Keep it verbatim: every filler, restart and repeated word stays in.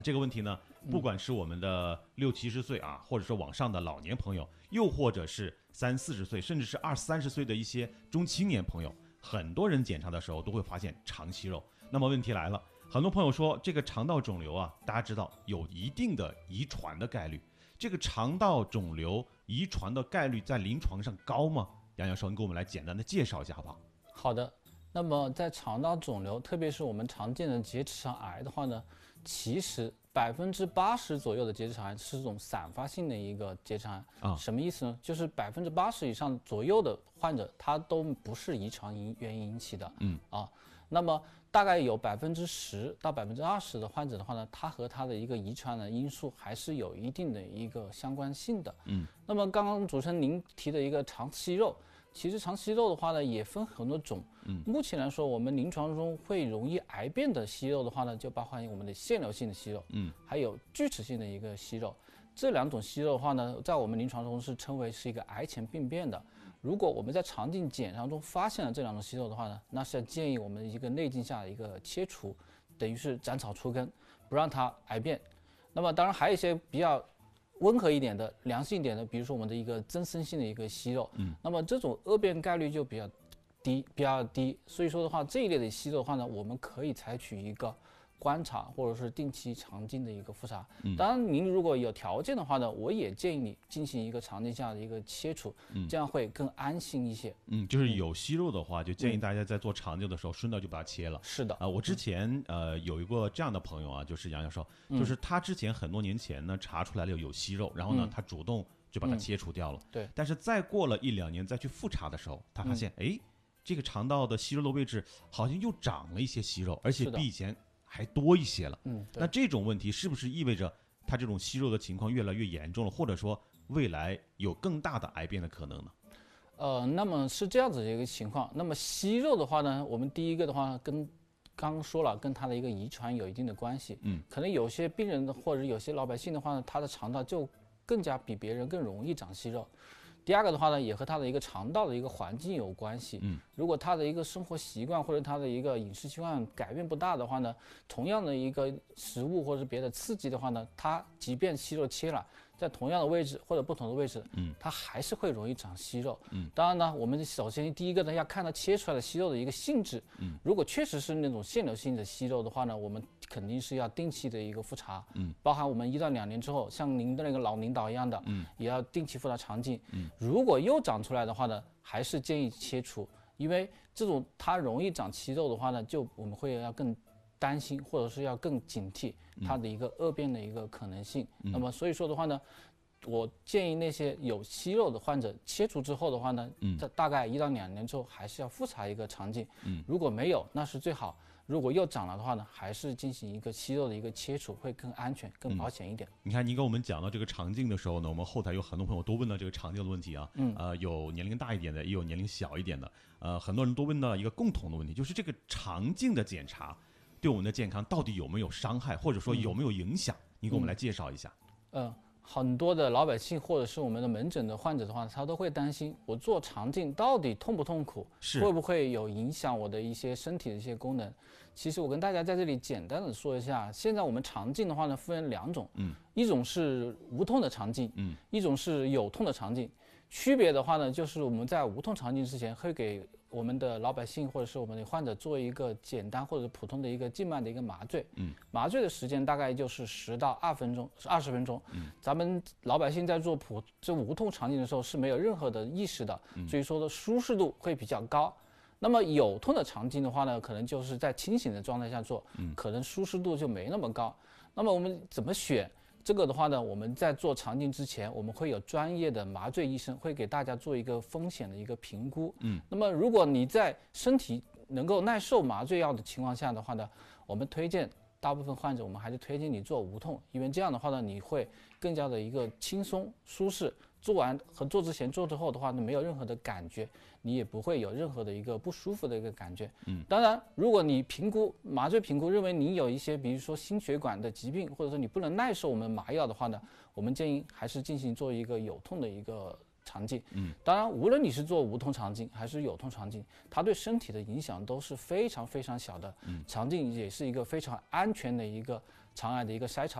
这个问题呢，不管是我们的六七十岁啊，或者说往上的老年朋友，又或者是三四十岁，甚至是二三十岁的一些中青年朋友，很多人检查的时候都会发现肠息肉。那么问题来了，很多朋友说这个肠道肿瘤啊，大家知道有一定的遗传的概率，这个肠道肿瘤遗传的概率在临床上高吗？杨教授，你给我们来简单的介绍一下好不好？ 好的。那么在肠道肿瘤，特别是我们常见的结直肠癌的话呢，其实百分之八十左右的结直肠癌是这种散发性的一个结直肠癌啊。什么意思呢？就是百分之八十以上左右的患者，他都不是遗传原因引起的。嗯啊，那么大概有百分之十到百分之二十的患者的话呢，他和他的一个遗传的因素还是有一定的一个相关性的。嗯，那么刚刚主持人您提的一个肠息肉。其实肠息肉的话呢，也分很多种。嗯，目前来说，我们临床中会容易癌变的息肉的话呢，就包含我们的腺瘤性的息肉，嗯，还有锯齿性的一个息肉。这两种息肉的话呢，在我们临床中是称为是一个癌前病变的。如果我们在肠镜检查中发现了这两种息肉的话呢，那是要建议我们一个内镜下的一个切除，等于是斩草除根，不让它癌变。那么当然还有一些比较温和一点的、良性一点的，比如说我们的一个增生性的一个息肉，嗯，那么这种恶变概率就比较低，比较低。所以说的话，这一类的息肉的话呢，我们可以采取一个观察或者是定期肠镜的一个复查。嗯，当然您如果有条件的话呢，我也建议你进行一个肠镜下的一个切除，嗯，这样会更安心一些。 嗯，就是有息肉的话，就建议大家在做肠镜的时候顺道就把它切了。 是的， 啊、呃，我之前呃有一个这样的朋友啊，就是杨教授，就是他之前很多年前呢查出来了有息肉，然后呢、嗯、他主动就把它切除掉了。 嗯、对， 但是再过了一两年再去复查的时候，他发现哎、嗯，这个肠道的息肉的位置好像又长了一些息肉，而且比以前还多一些了。嗯，那这种问题是不是意味着他这种息肉的情况越来越严重了，或者说未来有更大的癌变的可能呢？ 呃，那么是这样子的一个情况。那么息肉的话呢，我们第一个的话跟刚刚说了，跟他的一个遗传有一定的关系。嗯，可能有些病人的或者有些老百姓的话呢，他的肠道就更加比别人更容易长息肉。第二个的话呢，也和他的一个肠道的一个环境有关系。嗯，如果他的一个生活习惯或者他的一个饮食习惯改变不大的话呢，同样的一个食物或者是别的刺激的话呢，他即便息肉切了，在同样的位置或者不同的位置，嗯，它还是会容易长息肉。嗯，当然呢，我们首先第一个呢要看它切出来的息肉的一个性质。嗯，如果确实是那种腺瘤性的息肉的话呢，我们肯定是要定期的一个复查。嗯，包含我们一到两年之后，像您的那个老领导一样的，嗯，也要定期复查肠镜。嗯，如果又长出来的话呢，还是建议切除，因为这种它容易长息肉的话呢，就我们会要更担心，或者是要更警惕它的一个恶变的一个可能性。嗯、那么所以说的话呢，我建议那些有息肉的患者切除之后的话呢，嗯，在大概一到两年之后还是要复查一个肠镜。嗯，如果没有，那是最好。如果又长了的话呢，还是进行一个息肉的一个切除，会更安全、更保险一点。 嗯、你看，您跟我们讲到这个肠镜的时候呢，我们后台有很多朋友都问到这个肠镜的问题啊。嗯，呃，有年龄大一点的，也有年龄小一点的。呃，很多人都问到一个共同的问题，就是这个肠镜的检查对我们的健康到底有没有伤害，或者说有没有影响？嗯、你给我们来介绍一下。 嗯。呃很多的老百姓或者是我们的门诊的患者的话，他都会担心我做肠镜到底痛不痛苦，会不会有影响我的一些身体的一些功能。其实我跟大家在这里简单的说一下，现在我们肠镜的话呢分两种，嗯，一种是无痛的肠镜，嗯，一种是有痛的肠镜。区别的话呢，就是我们在无痛肠镜之前会给我们的老百姓或者是我们的患者做一个简单或者普通的一个静脉的一个麻醉，嗯，麻醉的时间大概就是十到二分钟，是二十分钟，嗯，咱们老百姓在做普这无痛肠镜的时候是没有任何的意识的，嗯，所以说的舒适度会比较高。那么有痛的肠镜的话呢，可能就是在清醒的状态下做，嗯，可能舒适度就没那么高。那么我们怎么选？这个的话呢，我们在做肠镜之前，我们会有专业的麻醉医生会给大家做一个风险的一个评估。嗯，那么如果你在身体能够耐受麻醉药的情况下的话呢，我们推荐大部分患者，我们还是推荐你做无痛，因为这样的话呢，你会更加的一个轻松舒适。做完和做之前做之后的话呢，没有任何的感觉，你也不会有任何的一个不舒服的一个感觉。嗯，当然，如果你评估麻醉评估认为你有一些，比如说心血管的疾病，或者说你不能耐受我们麻药的话呢，我们建议还是进行做一个有痛的一个肠镜。嗯，当然，无论你是做无痛肠镜还是有痛肠镜，它对身体的影响都是非常非常小的。嗯，肠镜也是一个非常安全的一个肠癌的一个筛查。